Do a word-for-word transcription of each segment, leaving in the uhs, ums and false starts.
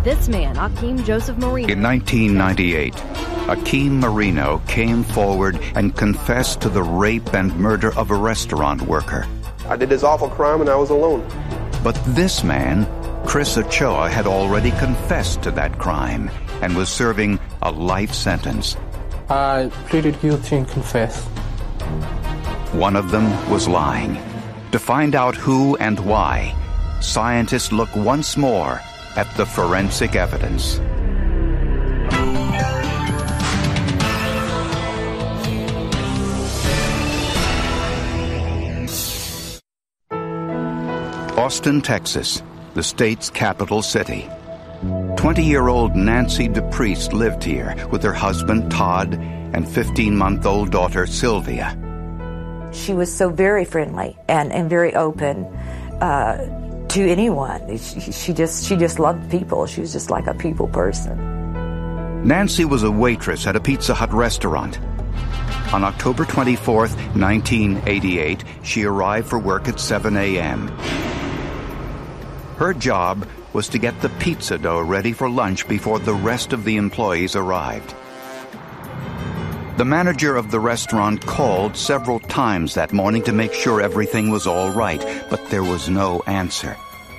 this man, Akeem Joseph Marino. In nineteen ninety-eight, Akeem Marino came forward and confessed to the rape and murder of a restaurant worker. I did this awful crime and I was alone. But this man, Chris Ochoa, had already confessed to that crime and was serving a life sentence. I pleaded guilty and confessed. One of them was lying. To find out who and why, scientists look once more at the forensic evidence. Austin, Texas, the state's capital city. twenty-year-old Nancy DePriest lived here with her husband, Todd, and fifteen-month-old daughter, Sylvia. She was so very friendly and, and very open uh, to anyone. She, she just she just loved people. She was just like a people person. Nancy was a waitress at a Pizza Hut restaurant. On October twenty-fourth, nineteen eighty-eight, she arrived for work at seven a.m. Her job was to get the pizza dough ready for lunch before the rest of the employees arrived. The manager of the restaurant called several times that morning to make sure everything was all right, but there was no answer.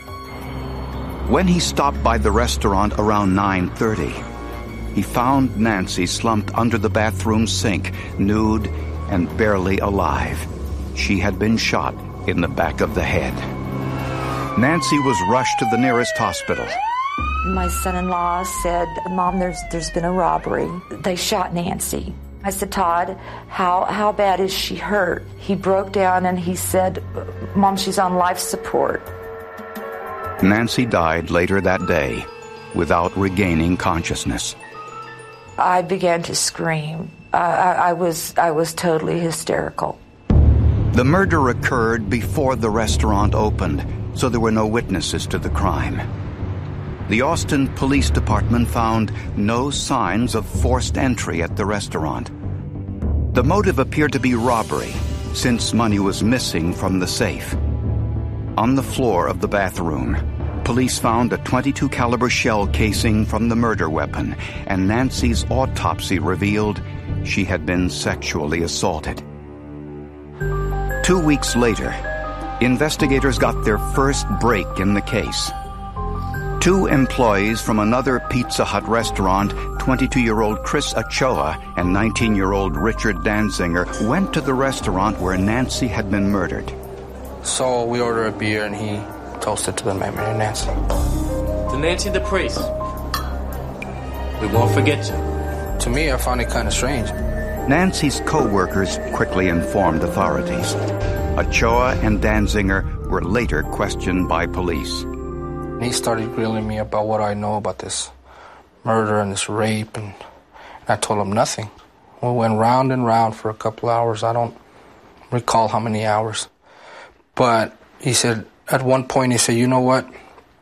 When he stopped by the restaurant around nine thirty, he found Nancy slumped under the bathroom sink, nude and barely alive. She had been shot in the back of the head. Nancy was rushed to the nearest hospital. My son-in-law said, "Mom, there's there's been a robbery. They shot Nancy." I said, "Todd, how how bad is she hurt?" He broke down and he said, "Mom, she's on life support." Nancy died later that day without regaining consciousness. I began to scream. Uh, I, I was I was totally hysterical. The murder occurred before the restaurant opened, so there were no witnesses to the crime. The Austin Police Department found no signs of forced entry at the restaurant. The motive appeared to be robbery, since money was missing from the safe. On the floor of the bathroom, police found a twenty-two caliber shell casing from the murder weapon, and Nancy's autopsy revealed she had been sexually assaulted. Two weeks later, investigators got their first break in the case. Two employees from another Pizza Hut restaurant, twenty-two-year-old Chris Ochoa and nineteen-year-old Richard Danzinger, went to the restaurant where Nancy had been murdered. So we ordered a beer and he toasted to the memory of Nancy. To Nancy DePriest, we won't forget you. To me, I found it kind of strange. Nancy's co-workers quickly informed authorities. Ochoa and Danzinger were later questioned by police. He started grilling me about what I know about this murder and this rape, and I told him nothing. We went round and round for a couple hours. I don't recall how many hours. But he said, at one point, he said, "You know what?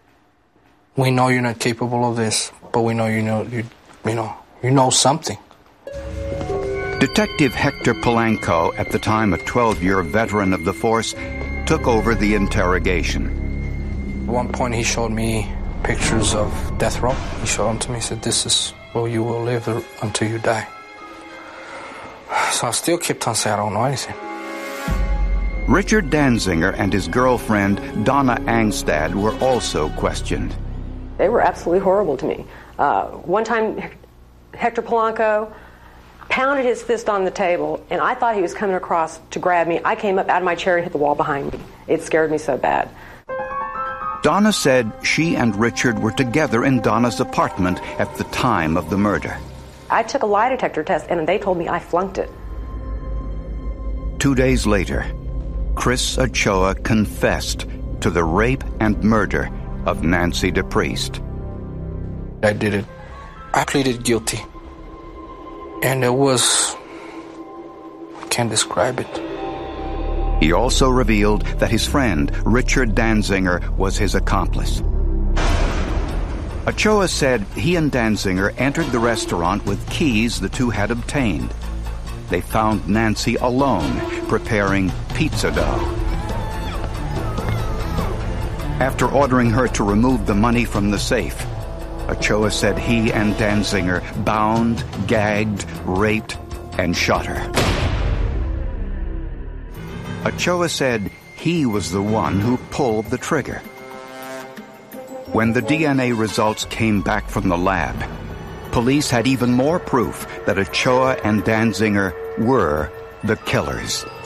We know you're not capable of this, but we know you know you you know you know something." Detective Hector Polanco, at the time a twelve-year veteran of the force, took over the interrogation. At one point, he showed me pictures of death row. He showed them to me. He said, "This is where you will live until you die." So I still kept on saying, "I don't know anything." Richard Danzinger and his girlfriend, Donna Angstad, were also questioned. They were absolutely horrible to me. Uh, one time, Hector Polanco pounded his fist on the table, and I thought he was coming across to grab me. I came up out of my chair and hit the wall behind me. It scared me so bad. Donna said she and Richard were together in Donna's apartment at the time of the murder. I took a lie detector test, and they told me I flunked it. Two days later, Chris Ochoa confessed to the rape and murder of Nancy DePriest. I did it. I pleaded guilty. And it was... I can't describe it. He also revealed that his friend, Richard Danzinger, was his accomplice. Ochoa said he and Danzinger entered the restaurant with keys the two had obtained. They found Nancy alone, preparing pizza dough. After ordering her to remove the money from the safe, Ochoa said he and Danziger bound, gagged, raped, and shot her. Ochoa said he was the one who pulled the trigger. When the D N A results came back from the lab, police had even more proof that Ochoa and Danziger were the killers.